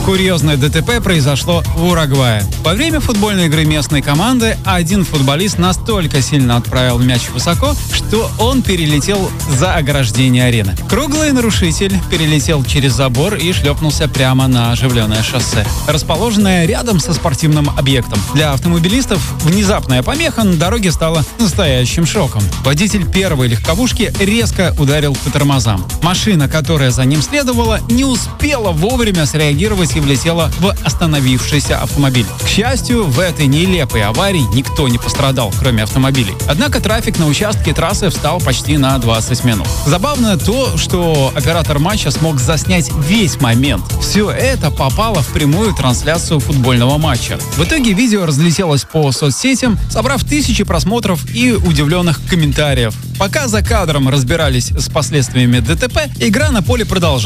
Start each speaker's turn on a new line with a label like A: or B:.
A: Курьезное ДТП произошло в Уругвае. Во время футбольной игры местной команды один футболист настолько сильно отправил мяч высоко, что он перелетел за ограждение арены. Круглый нарушитель перелетел через забор и шлепнулся прямо на оживленное шоссе, расположенное рядом со спортивным объектом. Для автомобилистов внезапная помеха на дороге стала настоящим шоком. Водитель первой легковушки резко ударил по тормозам. Машина, которая за ним следовала, не успела вовремя среагировать и влетела в остановившийся автомобиль. К счастью, в этой нелепой аварии никто не пострадал, кроме автомобилей. Однако трафик на участке трассы встал почти на 20 минут. Забавно то, что оператор матча смог заснять весь момент. Все это попало в прямую трансляцию футбольного матча. В итоге видео разлетелось по соцсетям, собрав тысячи просмотров и удивленных комментариев. Пока за кадром разбирались с последствиями ДТП, игра на поле продолжалась.